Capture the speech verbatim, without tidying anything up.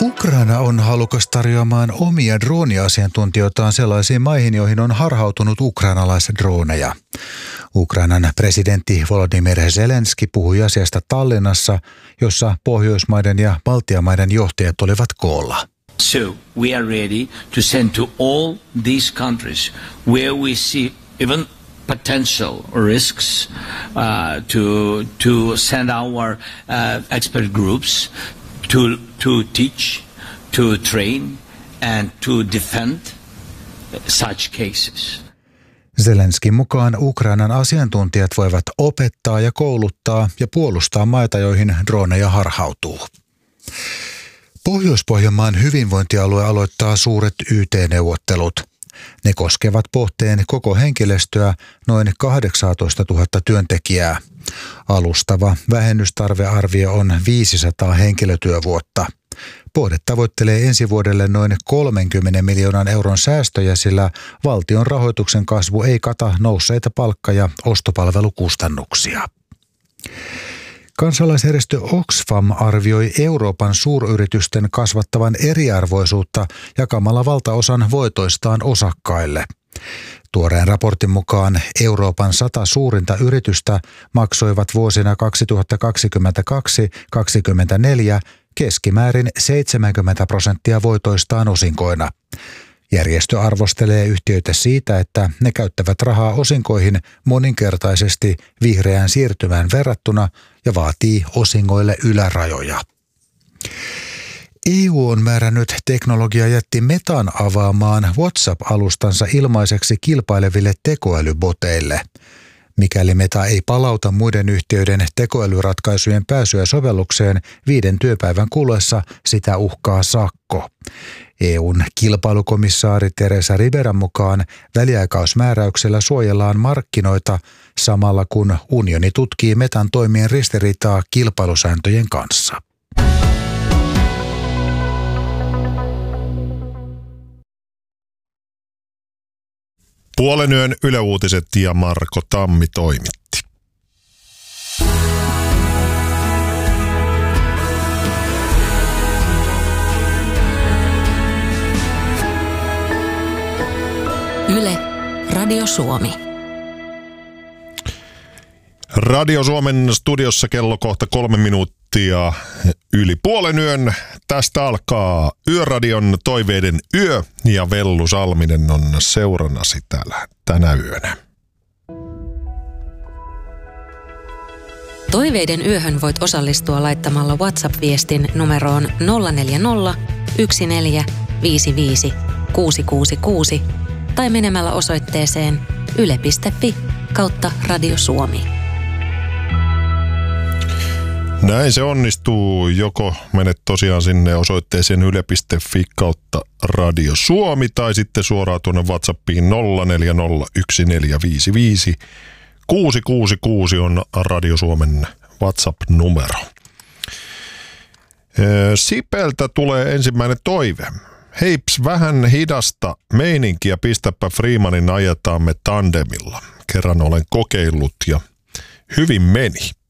Ukraina on halukas tarjoamaan omia drooniasiantuntijoitaan sellaisiin maihin, joihin on harhautunut ukrainalaisdroneja. Ukrainan presidentti Volodymyr Zelenski puhui asiasta Tallinnassa, jossa Pohjoismaiden ja Baltiamaiden johtajat olivat koolla. So we are ready to send to all these countries where we see even potential risks uh, to to send our uh, expert groups to to teach, to train and to defend such cases. Zelenskin mukaan Ukrainan asiantuntijat voivat opettaa ja kouluttaa ja puolustaa maita, joihin droneja harhautuu. Pohjois-Pohjanmaan hyvinvointialue aloittaa suuret Y T-neuvottelut. Ne koskevat Pohteen koko henkilöstöä, noin kahdeksantoistatuhatta työntekijää. Alustava vähennystarvearvio on viisisataa henkilötyövuotta. Pohde tavoittelee ensi vuodelle noin kolmenkymmenen miljoonan euron säästöjä, sillä valtion rahoituksen kasvu ei kata nousseita palkka- ja ostopalvelukustannuksia. Kansalaisjärjestö Oxfam arvioi Euroopan suuryritysten kasvattavan eriarvoisuutta jakamalla valtaosan voitoistaan osakkaille. Tuoreen raportin mukaan Euroopan sata suurinta yritystä maksoivat vuosina kaksituhattakaksikymmentäkaksi kaksikymmentäneljä keskimäärin seitsemänkymmentä prosenttia voitoistaan osinkoina. Järjestö arvostelee yhtiöitä siitä, että ne käyttävät rahaa osinkoihin moninkertaisesti vihreään siirtymään verrattuna ja vaatii osingoille ylärajoja. E U on määrännyt teknologiajätti Metan avaamaan WhatsApp-alustansa ilmaiseksi kilpaileville tekoälyboteille. Mikäli Meta ei palauta muiden yhtiöiden tekoälyratkaisujen pääsyä sovellukseen viiden työpäivän kuluessa, sitä uhkaa sakko. E U:n kilpailukomissaari Teresa Riberan mukaan väliaikaismääräyksellä suojellaan markkinoita samalla kun unioni tutkii Metan toimien ristiriitaa kilpailusääntöjen kanssa. Puolen yön Yle Uutiset ja Marko Tammi toimitti. Yle, Radio Suomi. Radio Suomen studiossa kello kohta kolme minuuttia yli puolen yön. Tästä alkaa Yöradion toiveiden yö ja Vellu Salminen on seurannasi täällä tänä yönä. Toiveiden yöhön voit osallistua laittamalla WhatsApp-viestin numeroon nolla neljä nolla, yksi neljä, viisi viisi, kuusi kuusi kuusi tai menemällä osoitteeseen yle piste fi kautta Radio Suomi. Näin se onnistuu. Joko menet tosiaan sinne osoitteeseen yle piste fi kautta Radio Suomi tai sitten suoraan tuonne WhatsAppiin nolla neljä nolla, yksi neljä viisi viisi, kuusi kuusi kuusi on Radio Suomen WhatsApp-numero. Sipeltä tulee ensimmäinen toive. Heips, vähän hidasta meininkiä, pistäpä Freemanin ajetaamme tandemilla. Kerran olen kokeillut ja hyvin meni.